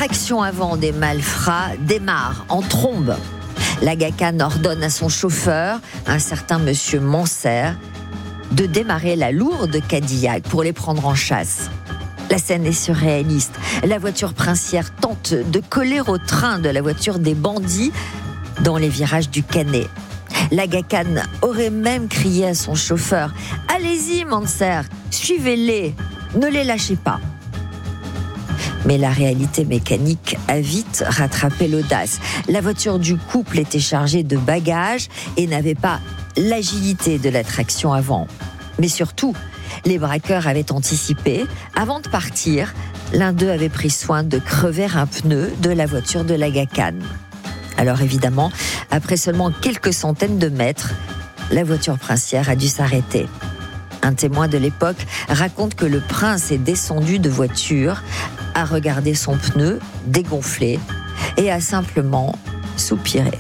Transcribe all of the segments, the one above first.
traction avant des malfrats démarre en trombe. L'Aga Khan ordonne à son chauffeur, un certain monsieur Moncert, de démarrer la lourde Cadillac pour les prendre en chasse. La scène est surréaliste. La voiture princière tente de coller au train de la voiture des bandits dans les virages du Canet. L'Aga Khan aurait même crié à son chauffeur « Allez-y, Moncert, suivez-les, ne les lâchez pas ». Mais la réalité mécanique a vite rattrapé l'audace. La voiture du couple était chargée de bagages et n'avait pas l'agilité de la traction avant. Mais surtout, les braqueurs avaient anticipé. Avant de partir, l'un d'eux avait pris soin de crever un pneu de la voiture de l'Aga Khan. Alors évidemment, après seulement quelques centaines de mètres, la voiture princière a dû s'arrêter. Un témoin de l'époque raconte que le prince est descendu de voiture, a regardé son pneu dégonflé et a simplement soupiré.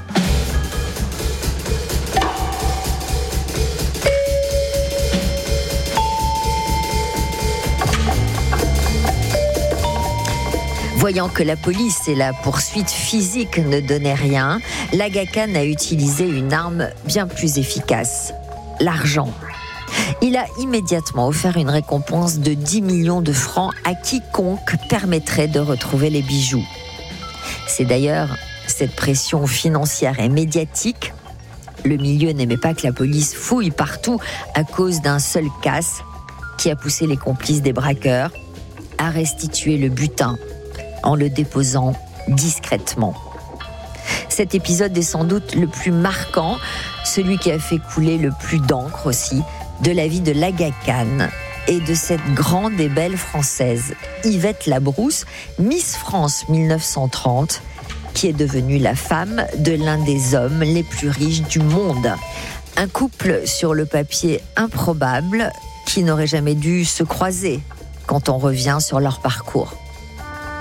Voyant que la police et la poursuite physique ne donnaient rien, l'Aga Khan a utilisé une arme bien plus efficace, l'argent. Il a immédiatement offert une récompense de 10 millions de francs à quiconque permettrait de retrouver les bijoux. C'est d'ailleurs cette pression financière et médiatique, le milieu n'aimait pas que la police fouille partout à cause d'un seul casse, qui a poussé les complices des braqueurs à restituer le butin en le déposant discrètement. Cet épisode est sans doute le plus marquant, celui qui a fait couler le plus d'encre aussi, de la vie de l'Aga Khan et de cette grande et belle Française, Yvette Labrousse, Miss France 1930, qui est devenue la femme de l'un des hommes les plus riches du monde. Un couple sur le papier improbable qui n'aurait jamais dû se croiser quand on revient sur leur parcours.